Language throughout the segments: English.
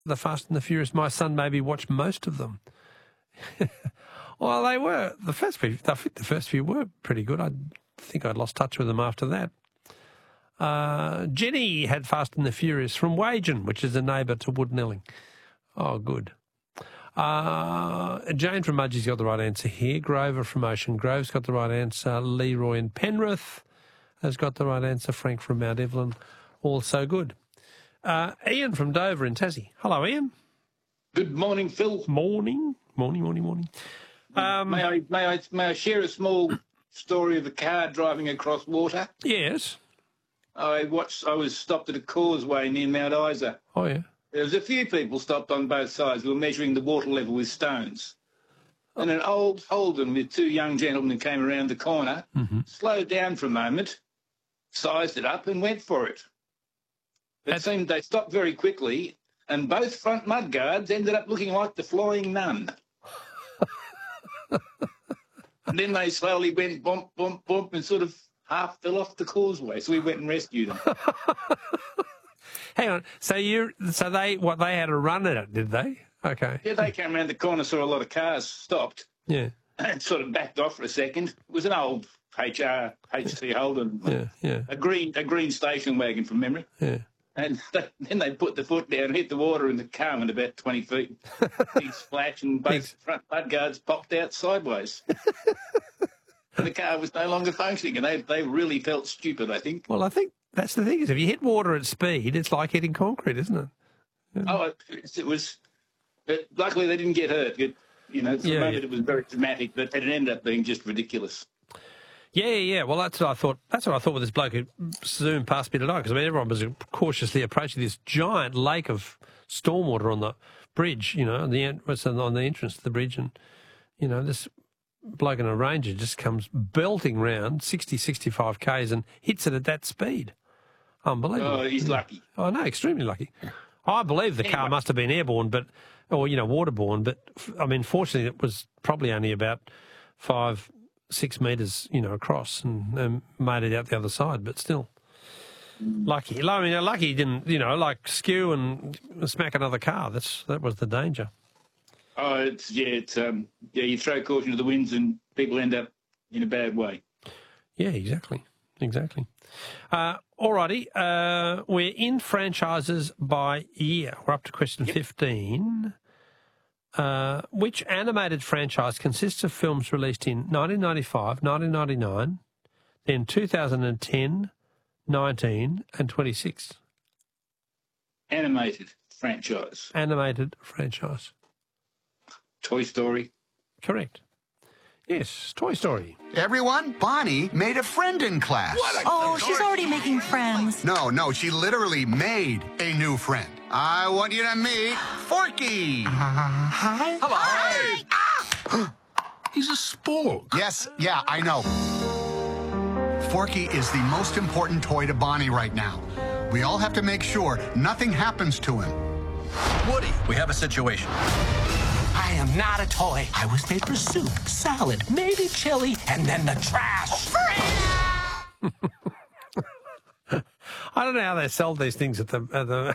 The Fast and the Furious. My son maybe watched most of them. Well, they were. The first few were pretty good. I think I'd lost touch with them after that. Jenny had Fast and the Furious from Wagen, which is a neighbour to Woodnelling. Oh, good. Jane from Mudgee's got the right answer here. Grover from Ocean Grove's got the right answer. Leroy in Penrith has got the right answer. Frank from Mount Evelyn, also good. Ian from Dover in Tassie. Hello, Ian. Good morning, Phil. Morning. May I share a small story of a car driving across water? Yes. I was stopped at a causeway near Mount Isa. Oh, yeah. There was a few people stopped on both sides who were measuring the water level with stones. And an old Holden with two young gentlemen came around the corner, slowed down for a moment, sized it up and went for it. It seemed they stopped very quickly, and both front mudguards ended up looking like the Flying Nun. And then they slowly went bump, bump, bump, and sort of half fell off the causeway. So we went and rescued them. Hang on. So they had a run at it, did they? Okay. Yeah, they came around the corner, saw a lot of cars stopped. Yeah. And sort of backed off for a second. It was an old HT Holden. Yeah. A green station wagon from memory. Yeah. And then they put the foot down, hit the water, and the car went about 20 feet. Big splash, and both front mudguards popped out sideways. And the car was no longer functioning, and they really felt stupid, I think. Well, I think that's the thing, is if you hit water at speed, it's like hitting concrete, isn't it? Yeah. Oh, it was... But luckily, they didn't get hurt. For the moment, it was very dramatic, but it ended up being just ridiculous. Yeah. Well, that's what I thought. That's what I thought with this bloke who zoomed past me tonight, because everyone was cautiously approaching this giant lake of stormwater on the bridge. On the entrance to the bridge, and this bloke in a Ranger just comes belting round 60, 65 k's and hits it at that speed. Unbelievable. Oh, he's lucky. Oh no, extremely lucky. I believe the car must have been airborne, or waterborne, but I mean, fortunately, it was probably only about 5-6 metres, across, and made it out the other side. But still, lucky. I mean, lucky he didn't, like skew and smack another car. That was the danger. Oh, you throw caution to the winds and people end up in a bad way. Yeah, exactly. All righty. We're in franchises by year. We're up to question 15. Which animated franchise consists of films released in 1995, 1999, then 2010, 19, and 26? Animated franchise. Toy Story. Correct. Yes, Toy Story. Everyone, Bonnie made a friend in class. She's already making friends. No, she literally made a new friend. I want you to meet Forky. Hi. Hello. Hi. He's a spork. Yes, yeah, I know. Forky is the most important toy to Bonnie right now. We all have to make sure nothing happens to him. Woody, we have a situation. I am not a toy. I was made for soup, salad, maybe chili, and then the trash. I don't know how they sold these things at the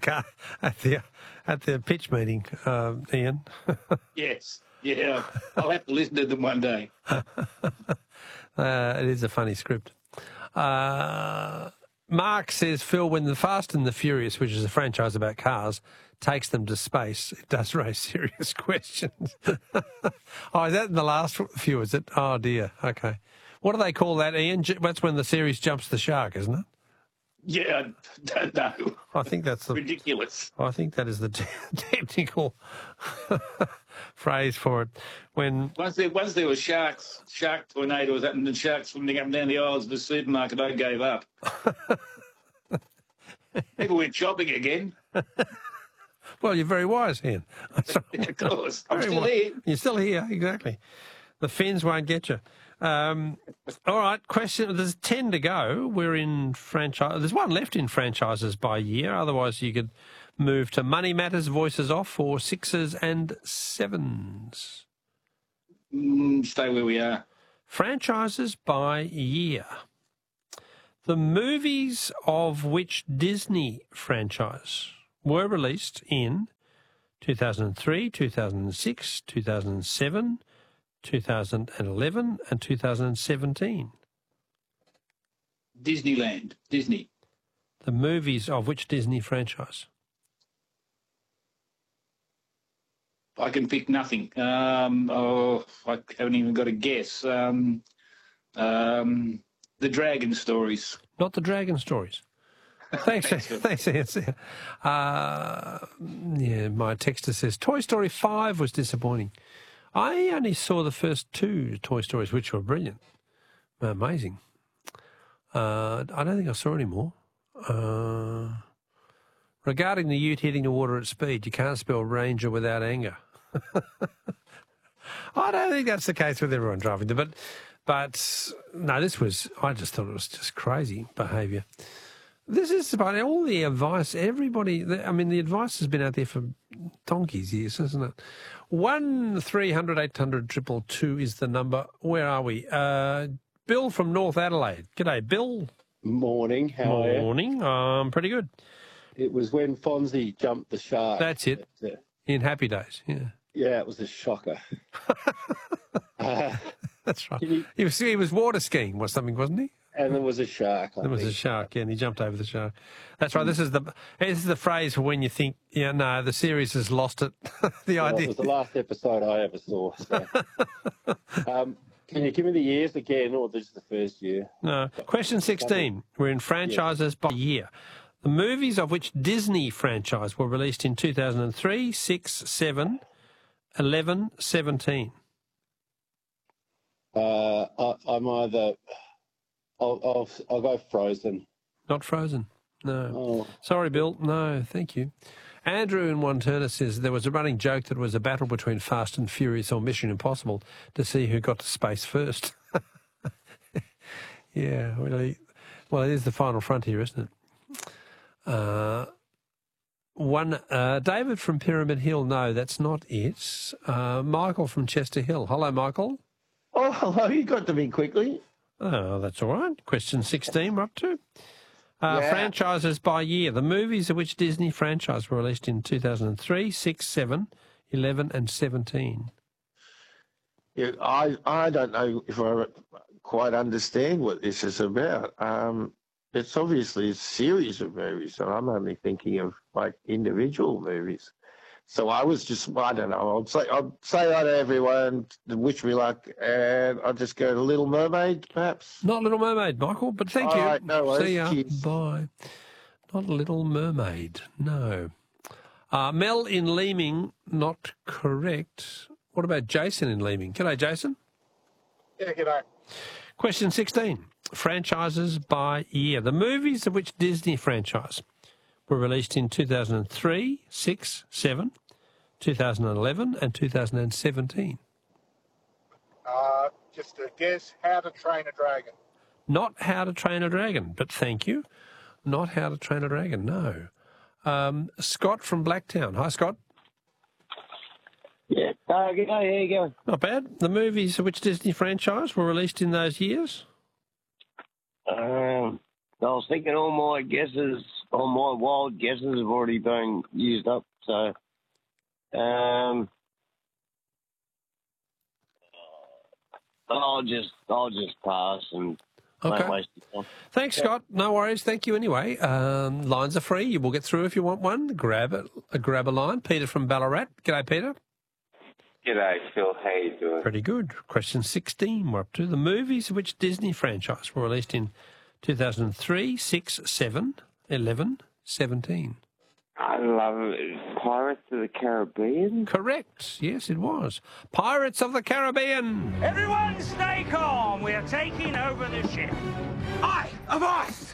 pitch meeting, Ian. Yes, yeah. I'll have to listen to them one day. It is a funny script. Mark says, Phil, when the Fast and the Furious, which is a franchise about cars, takes them to space, it does raise serious questions. Oh, is that in the last few, is it? Oh, dear. Okay. What do they call that, Ian? That's when the series jumps the shark, isn't it? Yeah, I don't know. I think that's ridiculous. I think that is the technical phrase for it. When once there were shark tornadoes and sharks swimming up and down the aisles of the supermarket, I gave up. People went shopping again. Well, you're very wise, Ian. Of course, I'm still here. You're still here, exactly. The fins won't get you. All right, question. There's 10 to go. We're in franchise. There's one left in franchises by year. Otherwise, you could move to Money Matters, Voices Off, or Sixes and Sevens. Stay where we are. Franchises by year. The movies of which Disney franchise were released in 2003, 2006, 2007, 2011 and 2017? Disneyland. Disney. The movies of which Disney franchise? I can pick nothing. I haven't even got a guess. The Dragon Stories. Not the Dragon Stories. Thanks. Thanks, Nancy. Yeah, my texter says Toy Story 5 was disappointing. I only saw the first 2 Toy Stories, which were brilliant. Amazing. I don't think I saw any more. Regarding the ute hitting the water at speed, you can't spell ranger without anger. I don't think that's the case with everyone driving them, but no, I just thought it was just crazy behaviour. This is about all the advice, everybody, the advice has been out there for donkey's years, isn't it? 1300 800 222 is the number. Where are we? Bill from North Adelaide. G'day, Bill. Morning, how are you? Morning, pretty good. It was when Fonzie jumped the shark. That's it. In Happy Days, yeah. Yeah, it was a shocker. That's right. He was water skiing or something, wasn't he? And there was a shark. There was a shark, yeah, and he jumped over the shark. That's right. This is the phrase for when you think, yeah, no, the series has lost it. Idea. It was the last episode I ever saw. So. Can you give me the years again, or just the first year? No. Question 16. We're in franchises by year. The movies of which Disney franchise were released in 2003, 6, 7, 11, 17. I'm either. I'll go Frozen. Not Frozen. No. Oh. Sorry, Bill. No, thank you. Andrew in Montana says there was a running joke that it was a battle between Fast and Furious or Mission Impossible to see who got to space first. Yeah, really. Well, it is the final frontier, isn't it? David from Pyramid Hill. No, that's not it. Michael from Chester Hill. Hello, Michael. Oh, hello. You got to me quickly. Oh, that's all right. Question 16 we're up to. Franchises by year. The movies of which Disney franchise were released in 2003, 6, 7, 11 and 17. Yeah, I don't know if I quite understand what this is about. It's obviously a series of movies, and I'm only thinking of like individual movies. So I was just, I don't know, I'll say hi to everyone, wish me luck, and I'll just go to Little Mermaid, perhaps. Not Little Mermaid, Michael, but thank you. All right, no worries. See ya. Cheers. Bye. Not Little Mermaid, no. Mel in Leeming, not correct. What about Jason in Leeming? G'day, Jason. Yeah, g'day. Question 16. Franchises by year. The movies of which Disney franchise were released in 2003, 6, 7, 2011 and 2017. Just a guess, How to Train a Dragon. Not How to Train a Dragon, but thank you. Not How to Train a Dragon, no. Scott from Blacktown. Hi, Scott. Yeah. G'day, how you going? Not bad. The movies of which Disney franchise were released in those years? I was thinking all my wild guesses have already been used up, so I'll just pass and Okay. don't waste your time. Thanks, Scott. No worries. Thank you anyway. Lines are free. You will get through if you want one. Grab a line. Peter from Ballarat. G'day, Peter. G'day, Phil. How you doing? Pretty good. Question 16 we're up to. The movies of which Disney franchise were released in 2003, 6, 7, 11, 17. I love it. Pirates of the Caribbean? Correct. Yes, it was. Pirates of the Caribbean. Everyone stay calm. We are taking over the ship. I am us!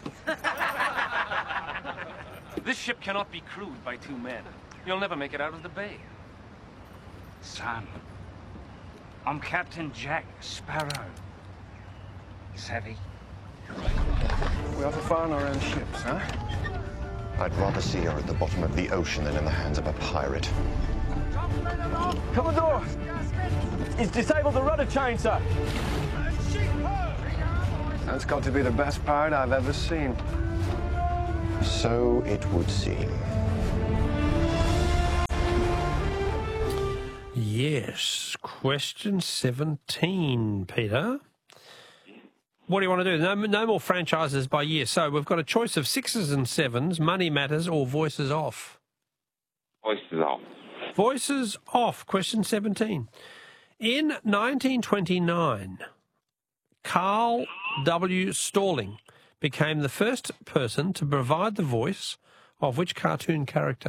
This ship cannot be crewed by 2 men. You'll never make it out of the bay. Son, I'm Captain Jack Sparrow. Savvy? We have to find our own ships, huh? I'd rather see her at the bottom of the ocean than in the hands of a pirate. Commodore! He's disabled the rudder chain, sir. That's got to be the best pirate I've ever seen. So it would seem. Yes. Question 17, Peter. What do you want to do? No more franchises by year. So we've got a choice of 6s and 7s, Money Matters or Voices Off. Voices Off. Voices Off. Question 17. In 1929, Carl W. Stalling became the first person to provide the voice of which cartoon character?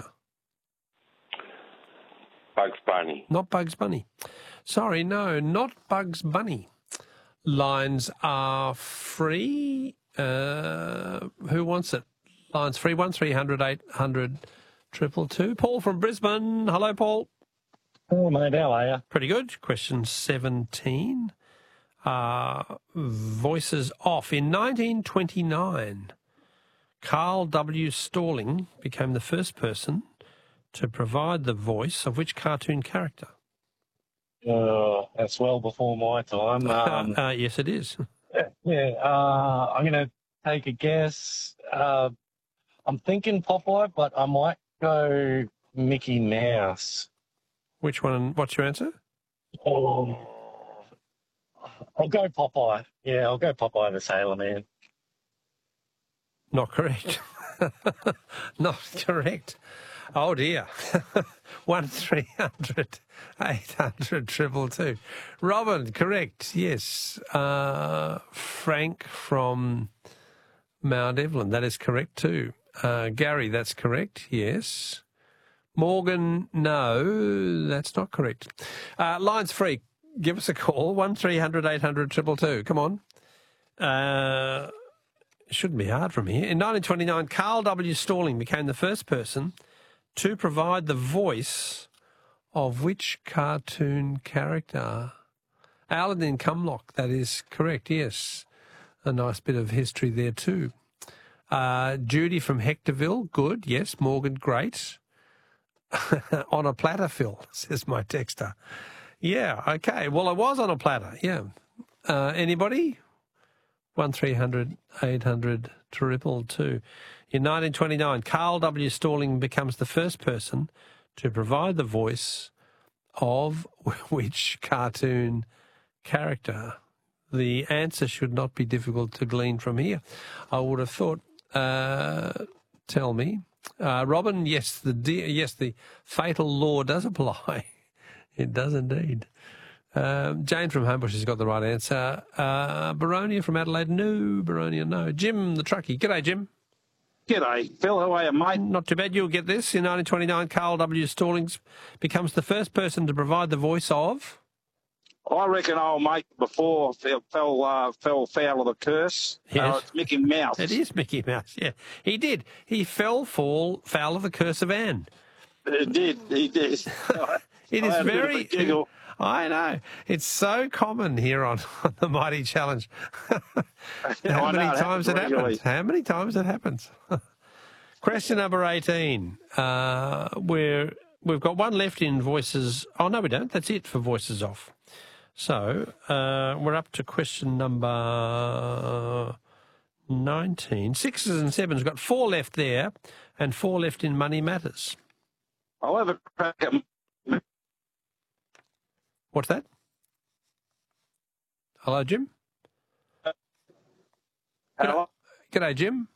Bugs Bunny. Not Bugs Bunny. Sorry, no, not Bugs Bunny. Lines are free. Who wants it? Lines free. 1300 800 222. Paul from Brisbane. Hello, Paul. Oh, mate, how are you? Pretty good. Question 17. Voices Off. In 1929, Carl W. Stalling became the first person to provide the voice of which cartoon character? That's well before my time. Yes, it is. I'm going to take a guess. I'm thinking Popeye, but I might go Mickey Mouse. Which one? What's your answer? Oh, I'll go Popeye. Yeah, I'll go Popeye the Sailor Man. Not correct. Not correct. Oh, dear. 1300 800 222. Robin, correct. Yes. Frank from Mount Evelyn. That is correct too. Gary, that's correct. Yes. Morgan, no, that's not correct. Lines free. Give us a call. 1300 800 222. Come on. It shouldn't be hard from here. In 1929, Carl W. Stalling became the first person to provide the voice of which cartoon character? Aladdin Cumlock, that is correct, yes. A nice bit of history there too. Judy from Hectorville, good, yes. Morgan, great. On a platter, Phil, says my texter. Yeah, okay. Well, I was on a platter, yeah. Anybody? 1300 800 222. In 1929, Carl W. Stalling becomes the first person to provide the voice of which cartoon character? The answer should not be difficult to glean from here, I would have thought. Tell me. Robin, yes, the fatal law does apply. It does indeed. Jane from Homebush has got the right answer. Baronia from Adelaide, no. Baronia, no. Jim, the truckie. G'day, Jim. G'day, Phil. How are you, mate? Not too bad. You'll get this. In 1929, Carl W. Stallings becomes the first person to provide the voice of... I reckon old mate before fell foul of the curse. Yes. It's Mickey Mouse. It is Mickey Mouse, yeah. He did. He fell foul of the curse of Anne. It did. He did. It is very... I know. It's so common here on the Mighty Challenge. How many times it happens? How many times it happens? Question number 18. We've got one left in Voices... Oh, no, we don't. That's it for Voices Off. So we're up to question number 19. 6s and 7s. We've got 4 left there and 4 left in Money Matters. I'll have a crack at... What's that? Hello, Jim? Hello? G'day, Jim.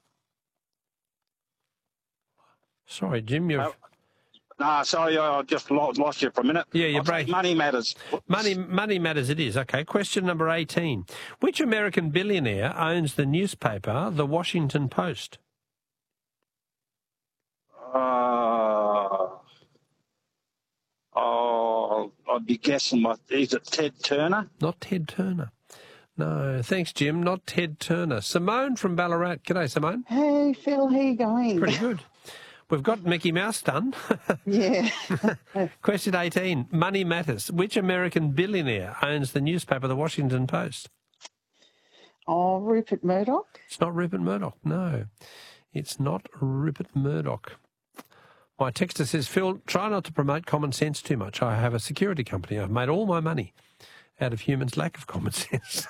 Sorry, Jim, you've... No, sorry, I just lost you for a minute. Yeah, you're breaking. Money Matters. Money Matters it is. Okay, question number 18. Which American billionaire owns the newspaper The Washington Post? I'd be guessing, is it Ted Turner? Not Ted Turner. No, thanks, Jim. Not Ted Turner. Simone from Ballarat. G'day, Simone. Hey, Phil, how you going? Pretty good. We've got Mickey Mouse done. Yeah. Question 18. Money Matters. Which American billionaire owns the newspaper The Washington Post? Oh, Rupert Murdoch? It's not Rupert Murdoch, no. It's not Rupert Murdoch. My texter says, Phil, try not to promote common sense too much. I have a security company. I've made all my money out of humans' lack of common sense.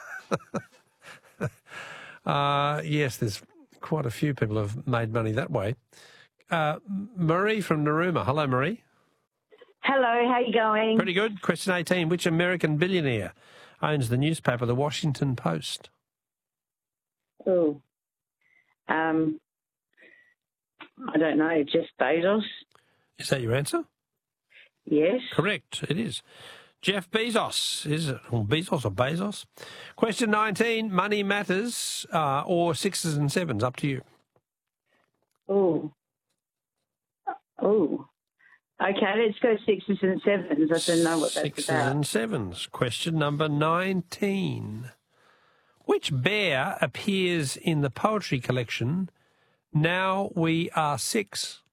Yes, there's quite a few people who have made money that way. Marie from Narooma. Hello, Marie. Hello, how you going? Pretty good. Question 18. Which American billionaire owns the newspaper The Washington Post? Oh, I don't know. Jeff Bezos? Is that your answer? Yes. Correct. It is. Jeff Bezos, is it? Or Bezos or Bezos? Question 19. Money matters or sixes and sevens? Up to you. Oh. Oh. Okay, let's go sixes and sevens. I don't know what that's Sixes about. and sevens. Question number 19. Which bear appears in the poetry collection Now We Are Six?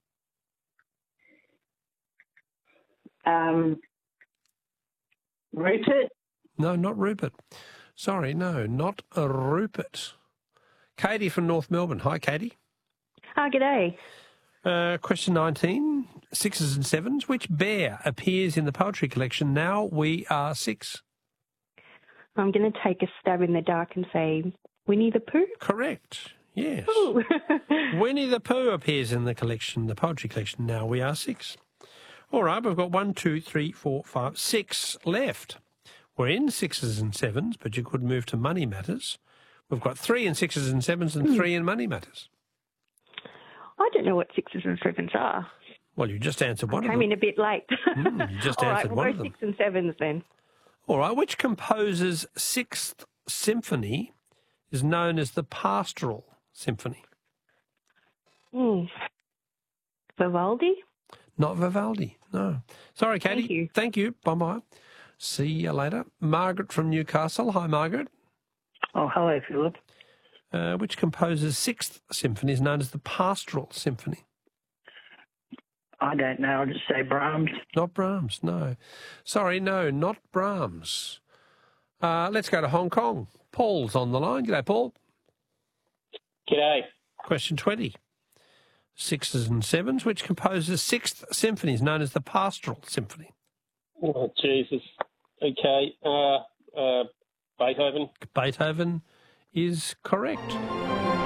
Rupert? No, not Rupert. Sorry, no, not a Rupert. Katie from North Melbourne. Hi, Katie. Hi, g'day. Question 19, sixes and sevens. Which bear appears in the poetry collection Now We Are Six? I'm going to take a stab in the dark and say Winnie the Pooh. Correct. Yes. Ooh. Winnie the Pooh appears in the collection, the poetry collection Now We Are Six. All right, we've got 1, 2, 3, 4, 5, 6 left. We're in sixes and sevens, but you could move to money matters. We've got 3 in sixes and sevens and 3 in money matters. I don't know what sixes and sevens are. Well, you just answered one I of came them. in a bit late. You just All right, answered we'll one go of them. six and sevens then. All right, which composer's Sixth Symphony is known as the Pastoral Symphony? Vivaldi? Not Vivaldi, no. Sorry, Katie. Thank you. Bye-bye. See you later. Margaret from Newcastle. Hi, Margaret. Oh, hello, Philip. Which composer's Sixth Symphony is known as the Pastoral Symphony? I don't know. I'll just say Brahms. Not Brahms, no. Sorry, no, not Brahms. Let's go to Hong Kong. Paul's on the line. G'day, Paul. G'day. Question 20. Sixes and sevens. Which composer's Sixth Symphony is known as the Pastoral Symphony? Oh, Jesus. Okay. Beethoven. Beethoven is correct.